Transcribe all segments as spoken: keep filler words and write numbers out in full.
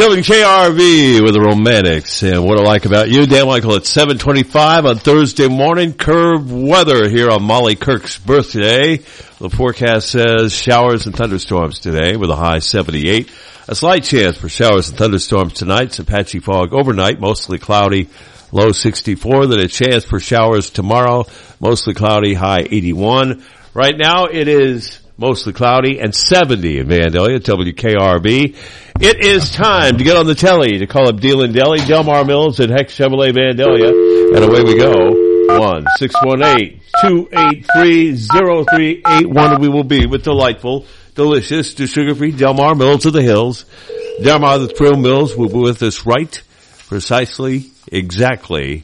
W K R V with the Romantics and What I Like About You. Dan Michael at seven twenty-five on Thursday morning. Curved weather here on Molly Kirk's birthday. The forecast says showers and thunderstorms today with a high seventy-eight. A slight chance for showers and thunderstorms tonight. Some patchy fog overnight, mostly cloudy, low sixty-four. Then a chance for showers tomorrow, mostly cloudy, high eighty-one. Right now it is mostly cloudy and seventy in Vandalia, W K R V. It is time to get on the telly to call up Deal and Deli, Delmar Mills at Heck Chevrolet Vandalia. And away we go. one six one eight, two eight three, zero three eight one. We will be with delightful, delicious, sugar-free Delmar Mills of the Hills. Delmar the Thrill Mills will be with us right, precisely, exactly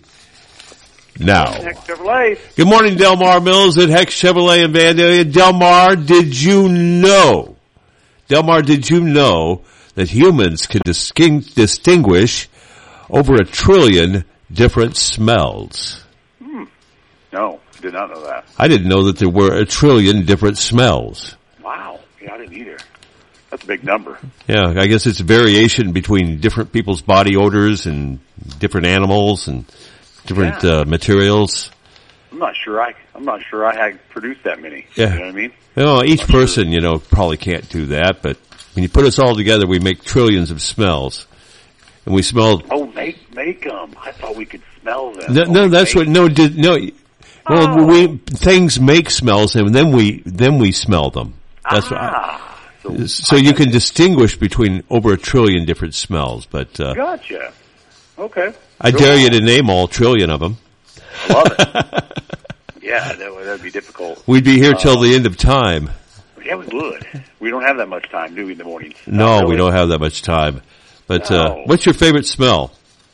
now. Heck Chevrolet. Good morning, Delmar Mills at Heck Chevrolet in Vandalia. Delmar, did you know, Delmar, did you know that humans can disting- distinguish over a trillion different smells? Hmm. No, did not know that. I didn't know that there were a trillion different smells. Wow. Yeah, I didn't either. That's a big number. Yeah, I guess it's a variation between different people's body odors and different animals and different yeah. uh, materials. I'm not sure I, I'm not sure I had produced that many. Yeah. You know what I mean? You know, each person, sure. you know, probably can't do that, but when you put us all together, we make trillions of smells. And we smell. Oh, make, make them. I thought we could smell them. No, oh, no that's what, no, did, no. Well, oh. we, things make smells and then we, then we smell them. That's ah, what I, so, so you can distinguish between over a trillion different smells, but, uh. Gotcha. Okay. I Go dare on. you to name all trillion of them. Love it. Yeah, that would, that'd be difficult. We'd be here till uh, the end of time. Yeah, we would. We don't have that much time, do we, in the mornings? No, really. we don't have that much time. But, no. uh, what's your favorite smell?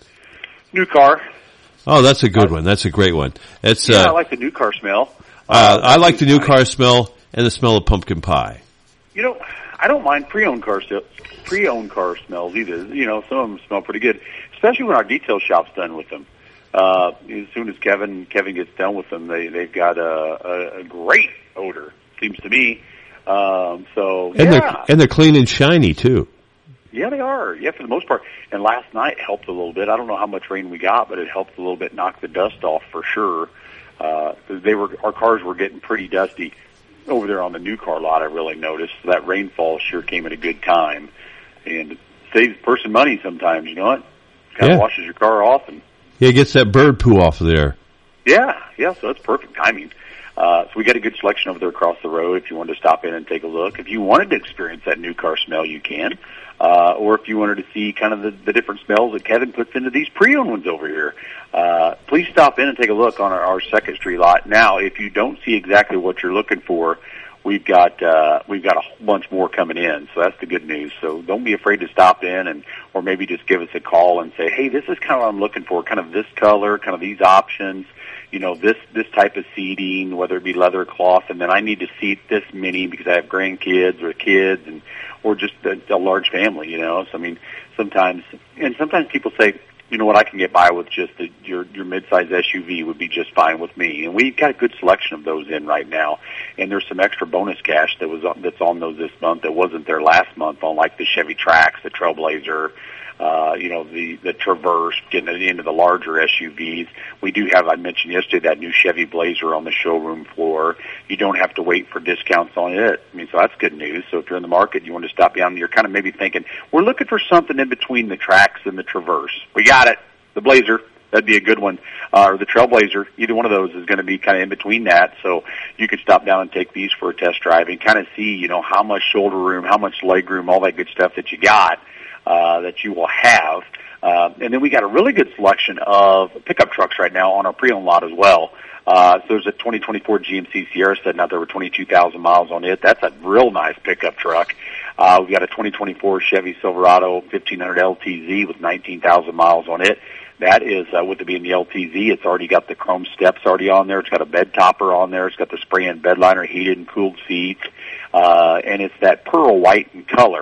New car. Oh, that's a good one. That's a great one. It's, yeah, uh, I like the new car smell. Uh, uh I like the new car smell and the smell of pumpkin pie. You know, I don't mind pre-owned car pre-owned car smells either. You know, some of them smell pretty good, especially when our detail shop's done with them. Uh, as soon as Kevin Kevin gets done with them, they they've got a, a, a great odor. Seems to me. Um, so and yeah, they're, and they're clean and shiny too. Yeah, they are. Yeah, for the most part. And last night helped a little bit. I don't know how much rain we got, but it helped a little bit knock the dust off for sure. Uh, they were our cars were getting pretty dusty over there on the new car lot. I really noticed so that rainfall sure came at a good time, and it saves the person money sometimes. You know what? Kind of yeah. washes your car off and. Yeah, it gets that bird poo off of there. Yeah, yeah, so that's perfect timing. Uh, so we got a good selection over there across the road if you wanted to stop in and take a look. If you wanted to experience that new car smell, you can. Uh, or if you wanted to see kind of the, the different smells that Kevin puts into these pre-owned ones over here, uh, please stop in and take a look on our, our Second Street lot. Now, if you don't see exactly what you're looking for, we've got, uh, we've got a whole bunch more coming in. So that's the good news. So don't be afraid to stop in and, or maybe just give us a call and say, hey, this is kind of what I'm looking for, kind of this color, kind of these options, you know, this, this type of seating, whether it be leather, cloth, and then I need to seat this many because I have grandkids or kids and, or just a, a large family, you know. So, I mean, sometimes, and sometimes people say, you know what, I can get by with just the, your, your mid-size S U V would be just fine with me. And we've got a good selection of those in right now. And there's some extra bonus cash that was on, that's on those this month that wasn't there last month on like the Chevy Trax, the Trailblazer, uh, you know, the, the Traverse, getting it into the larger S U Vs. We do have, I mentioned yesterday, that new Chevy Blazer on the showroom floor. You don't have to wait for discounts on it. I mean, so that's good news. So if you're in the market, you want to stop down, you're kind of maybe thinking, we're looking for something in between the Trax and the Traverse. We got it. The Blazer. That'd be a good one. Uh, or the Trailblazer. Either one of those is going to be kind of in between that. So you can stop down and take these for a test drive and kind of see, you know, how much shoulder room, how much leg room, all that good stuff that you got, uh, that you will have. Uh, and then we got a really good selection of pickup trucks right now on our pre-owned lot as well. Uh, so there's a twenty twenty-four G M C Sierra sitting out there with twenty-two thousand miles on it. That's a real nice pickup truck. Uh, we've got a twenty twenty-four Chevy Silverado fifteen hundred L T Z with nineteen thousand miles on it. That is, uh, with it being the L T Z, it's already got the chrome steps already on there. It's got a bed topper on there. It's got the spray-in bed liner, heated and cooled seats. Uh, and it's that pearl white in color.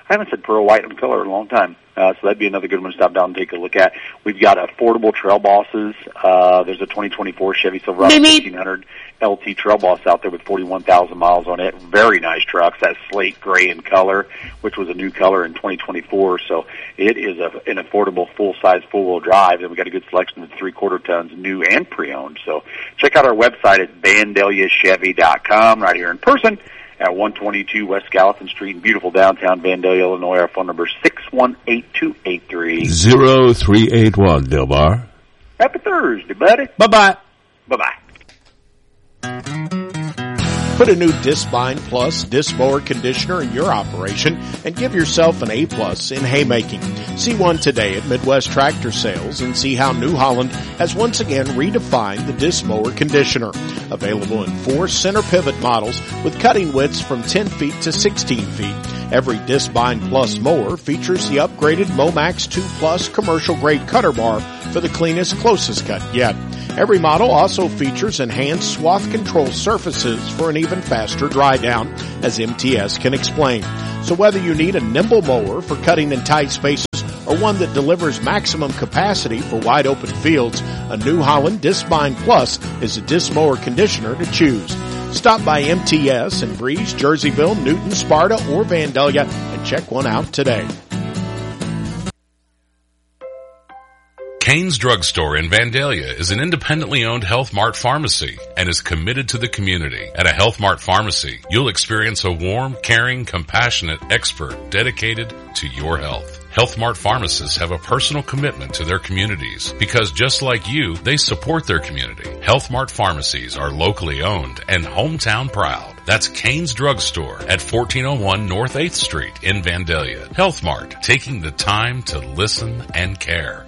I haven't said pearl white in color in a long time. Uh, so that'd be another good one to stop down and take a look at. We've got affordable trail bosses. Uh, there's a twenty twenty-four Chevy Silverado fifteen hundred L T trail boss out there with forty-one thousand miles on it. Very nice trucks. That slate gray in color, which was a new color in twenty twenty-four. So it is a, an affordable full-size four-wheel drive. And we got a good selection of three-quarter tons, new and pre-owned. So check out our website at vandalia chevy dot com right here in person at one twenty-two West Gallatin Street in beautiful downtown Vandalia, Illinois. Our phone number is six one eight, two eight three, zero three eight one, Delbar. Happy Thursday, buddy. Bye-bye. Bye-bye. Put a new Discbind Plus disc mower conditioner in your operation and give yourself an A plus in haymaking. See one today at Midwest Tractor Sales and see how New Holland has once again redefined the disc mower conditioner. Available in four center pivot models with cutting widths from ten feet to sixteen feet. Every Discbind Plus mower features the upgraded Momax two Plus commercial grade cutter bar for the cleanest, closest cut yet. Every model also features enhanced swath control surfaces for an even faster dry down, as M T S can explain. So whether you need a nimble mower for cutting in tight spaces or one that delivers maximum capacity for wide open fields, a New Holland Discbind Plus is a disc mower conditioner to choose. Stop by M T S in Breeze, Jerseyville, Newton, Sparta, or Vandalia and check one out today. Kane's Drug Store in Vandalia is an independently owned Health Mart pharmacy and is committed to the community. At a Health Mart pharmacy, you'll experience a warm, caring, compassionate expert dedicated to your health. Health Mart pharmacists have a personal commitment to their communities because just like you, they support their community. Health Mart pharmacies are locally owned and hometown proud. That's Kane's Drug Store at fourteen oh one North eighth Street in Vandalia. Health Mart, taking the time to listen and care.